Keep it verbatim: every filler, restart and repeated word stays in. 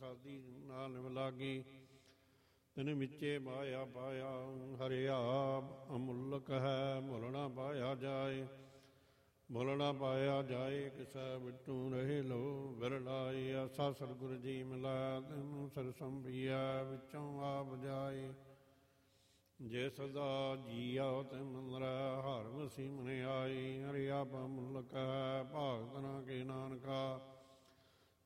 ਪ੍ਰਸਾਦੀ ਨਾਲ ਨਿਵ ਲਾਗੀ। ਤਿਨ ਵਿੱਚੇ ਮਾਇਆ ਪਾਇਆ ਹਰਿਆ ਅਮੁੱਲਕ ਹੈ, ਮੁੱਲ ਨਾ ਪਾਇਆ ਜਾਏ। ਮੁੱਲ ਨਾ ਪਾਇਆ ਜਾਏ ਕਿਸੈ ਬਿਟੂ ਰਹੇ ਲੋ ਵਿਰਲਾਈ। ਐਸਾ ਸਤਿਗੁਰ ਜੀ ਮਿਲਾ ਤੈਨੂੰ ਸਰਸੰਭੀਆ ਵਿੱਚੋਂ ਆਪ ਜਾਏ। ਜੇ ਸਦਾ ਜੀਆ ਤੇ ਮੰਦਰਾ ਹਰ ਵਸੀ ਮਨ ਆਈ। ਹਰਿਆ ਮੁੱਲਕ ਹੈ ਭਾਗਤ ਨਾ ਕੇ ਨਾਨਕਾ,